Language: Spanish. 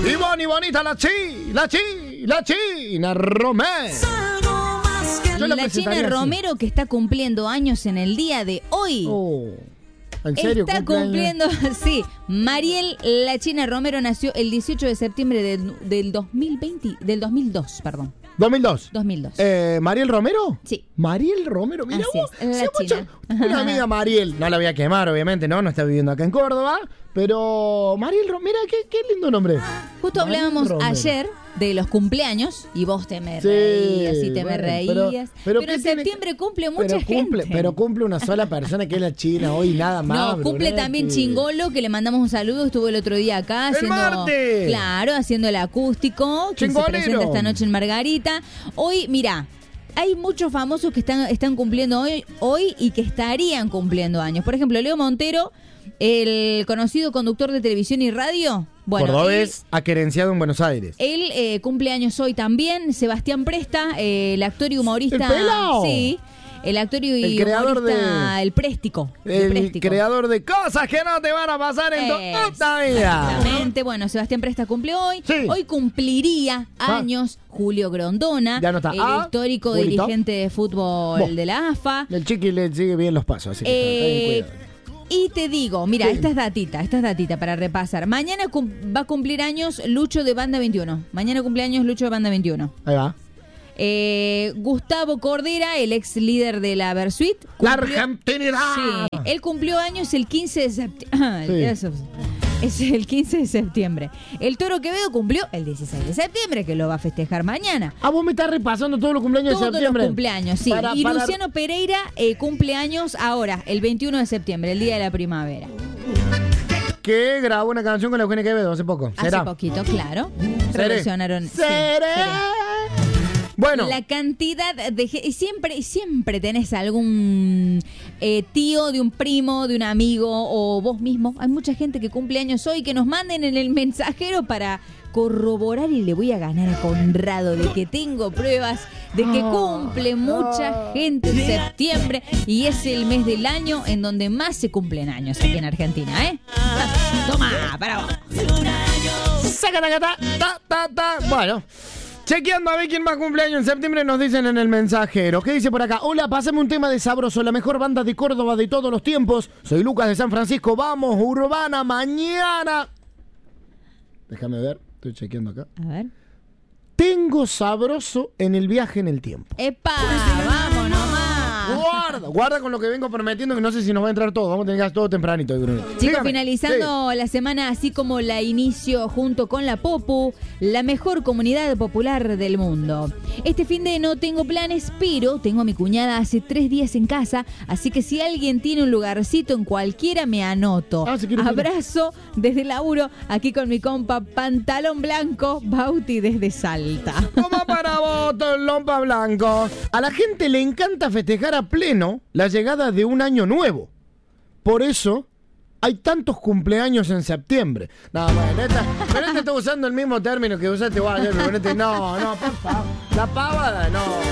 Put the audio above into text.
Y bonita la China Romero. La China Romero que está cumpliendo años en el día de hoy. ¿En serio? Está cumpliendo, sí. Mariel La China Romero nació el 18 de septiembre del 2002, perdón. 2002. ¿Mariel Romero? Sí. ¿Mariel Romero? Mira así vos, es, la China. Una amiga Mariel, no la voy a quemar, obviamente, no está viviendo acá en Córdoba, pero Mariel Romero, mira, qué lindo nombre. Justo Mariel hablábamos Romero. ayer de los cumpleaños y vos te me Sí, reías y te me bueno, reías. pero Pero ¿qué en tiene- septiembre cumple mucha pero cumple, gente. Pero cumple una sola persona que es la China hoy, nada más. No, cumple Brunetti. también Chingolo, que le mandamos un saludo, estuvo el otro día acá ¡El haciendo, martes! claro, haciendo el acústico, que se Chingolero. presenta esta noche en Margarita. Hoy, mira, hay muchos famosos que están cumpliendo hoy y que estarían cumpliendo años. Por ejemplo, Leo Montero, el conocido conductor de televisión y radio. Bueno, Cordobés, aquerenciado en Buenos Aires. Él cumple años hoy también. Sebastián Presta, el actor y humorista. ¿El pelao? Sí, el actor y El creador humorista, el Préstico. El creador de cosas que no te van a pasar en tu puta vida. Exactamente. Bueno, Sebastián Presta cumple hoy. Sí. Hoy cumpliría años Julio Grondona, Ya no está. el histórico Julito. dirigente de fútbol Vos. de la AFA. El chiqui le sigue bien los pasos, así que está bien cuidado. Y te digo, mira, Sí. esta es datita para repasar. Mañana va a cumplir años Lucho de Banda 21. Mañana cumpleaños Lucho de Banda 21. Ahí va. Gustavo Cordera, el ex líder de la Versuit. ¡La Argentinidad! Sí, él cumplió años el 15 de septiembre. Sí. Es el 15 de septiembre. El Toro Quevedo cumplió el 16 de septiembre, que lo va a festejar mañana. Ah, vos me estás repasando todos los cumpleaños de Todos septiembre. los cumpleaños, sí. Y Luciano Pereira cumple años ahora, el 21 de septiembre, el día de la primavera. Que grabó una canción con Eugenio Quevedo hace poco. ¿Será? Hace poquito, claro. Seré. Relacionaron. sí, Seré. seré. Bueno. La cantidad de y siempre tenés algún tío de un primo, de un amigo o vos mismo. Hay mucha gente que cumple años hoy que nos manden en el mensajero para corroborar y le voy a ganar a Conrado de que tengo pruebas de que cumple mucha gente en septiembre y es el mes del año en donde más se cumplen años aquí en Argentina, ¿eh? Toma, para vos. Sacatacata, ta. Bueno. Chequeando a ver quién más cumpleaños en septiembre, nos dicen en el mensajero. ¿Qué dice por acá? Hola, pásame un tema de Sabroso, la mejor banda de Córdoba de todos los tiempos. Soy Lucas de San Francisco. Vamos, Urbana, mañana. Déjame ver, estoy chequeando acá. A ver. Tengo Sabroso en el viaje en el tiempo. ¡Epa! ¡Vamos nomás! Guarda con lo que vengo prometiendo, que no sé si nos va a entrar todo. Vamos a tener que hacer todo tempranito. Chicos, Dígame. finalizando la semana, así como la inicio junto con la Popu, la mejor comunidad popular del mundo. Este fin de no tengo planes, pero tengo a mi cuñada hace 3 días en casa, así que si alguien tiene un lugarcito en cualquiera, me anoto. Si quiere, Abrazo desde el laburo, aquí con mi compa Pantalón Blanco, Bauti desde Salta. Toma para vos, Lompa Blanco. A la gente le encanta festejar a pleno la llegada de un año nuevo. Por eso hay tantos cumpleaños en septiembre. No, bueno, pero este está usando el mismo término que usaste vos ayer, pero no, por favor. La pavada, no.